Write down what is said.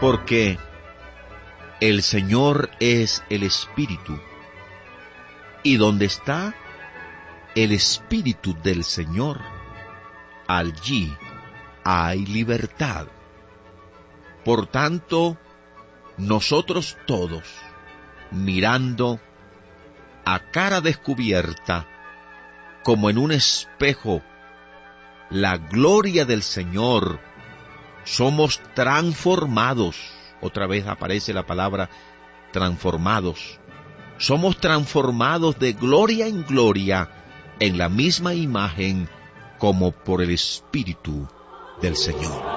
porque el Señor es el Espíritu, y donde está el Espíritu del Señor, allí hay libertad. Por tanto, nosotros todos, mirando a cara descubierta, como en un espejo, la gloria del Señor, somos transformados. Otra vez aparece la palabra transformados. Somos transformados de gloria en gloria en la misma imagen como por el Espíritu del Señor.